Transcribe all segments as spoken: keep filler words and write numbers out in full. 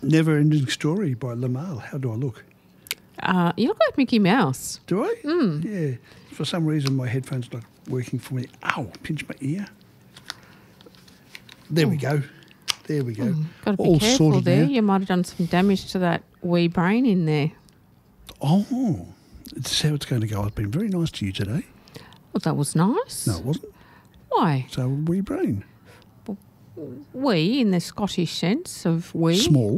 Never Ending Story by Lamal. How do I look? Uh, you look like Mickey Mouse. Do I? Mm. Yeah. For some reason, my headphones not working for me. Ow, pinch my ear. There we go. There we go. Mm, got to be All careful sorted there. now. You might have done some damage to that wee brain in there. Oh, this is how it's going to go. I've been very nice to you today. Well, that was nice. No, it wasn't. Why? So, wee brain. We, in the Scottish sense of we. Small.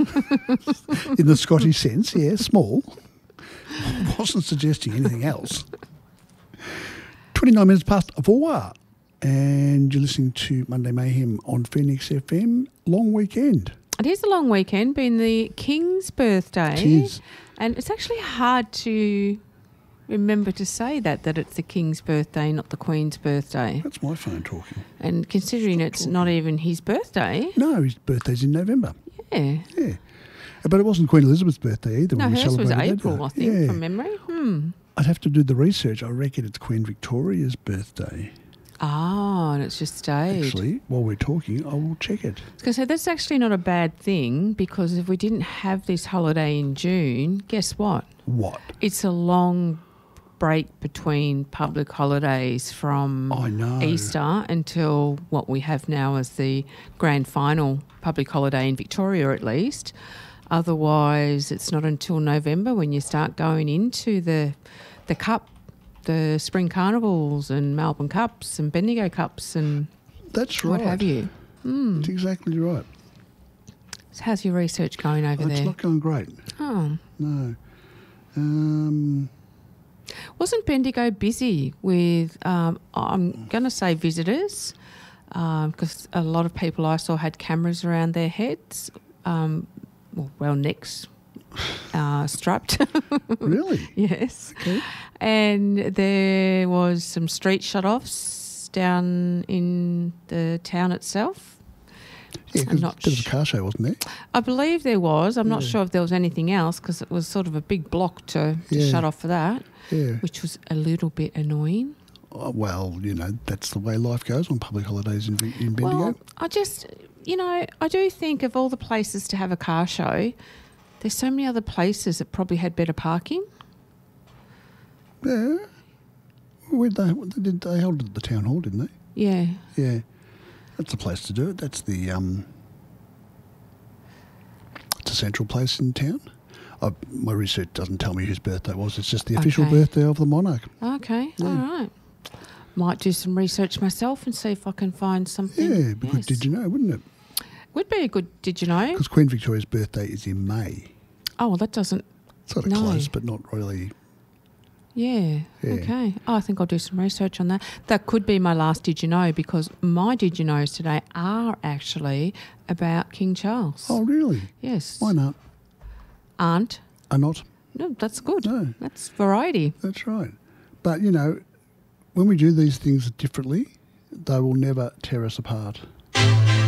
In the Scottish sense, yeah, small. Wasn't suggesting anything else. twenty-nine minutes past four. And you're listening to Monday Mayhem on Phoenix F M. Long weekend. It is a long weekend, being the King's birthday. It is. And it's actually hard to remember to say that, that it's the King's birthday, not the Queen's birthday. That's my phone talking. And considering it's talking. not even his birthday. No, his birthday's in November. Yeah. Yeah. But it wasn't Queen Elizabeth's birthday either. No, when we hers was celebrated April, that. I think, Yeah. from memory. Hmm. I'd have to do the research. I reckon it's Queen Victoria's birthday. Ah, and it's just staged. Actually, while we're talking, I will check it. I was going to say, that's actually not a bad thing, because if we didn't have this holiday in June, guess what? What? It's a long break between public holidays from I know. Easter until what we have now as the grand final public holiday in Victoria, at least. Otherwise, it's not until November when you start going into the the cup, the spring carnivals and Melbourne Cups and Bendigo Cups and That's right. what have you. Mm. That's exactly right. So how's your research going over Oh, it's there? not going great. Oh. No. Um, Wasn't Bendigo busy with, um, I'm going to say visitors, because um, a lot of people I saw had cameras around their heads, um, well, well, necks uh, strapped. really? Yes. Okay. And there was some street shut-offs down in the town itself. Yeah, because not there was sh- a car show, wasn't there? I believe there was. I'm not Yeah. sure if there was anything else, because it was sort of a big block to, to Yeah. shut off for that, Yeah. which was a little bit annoying. Oh, well, you know, that's the way life goes on public holidays in, in Bendigo. Well, I just, you know, I do think of all the places to have a car show, there's so many other places that probably had better parking. Yeah. Where'd they, they, did, they held it at the town hall, didn't they? Yeah. Yeah. That's the place to do it. That's the, um, it's a central place in town. I, my research doesn't tell me whose birthday it was. It's just the official Okay. birthday of the monarch. Okay, Yeah. all right. Might do some research myself and see if I can find something. Yeah, it'd be good, Yes. did you know, wouldn't it? Would be a good, did you know? Because Queen Victoria's birthday is in May. Oh, well, that doesn't, Sort of No. close, but not really. yeah, Yeah. okay. Oh, I think I'll do some research on that. That could be my last Did You Know, because my Did You Knows today are actually about King Charles. Oh, really? Yes. Why not? Aren't. Are not? No, that's good. No. That's variety. That's right. But, you know, when we do these things differently, they will never tear us apart.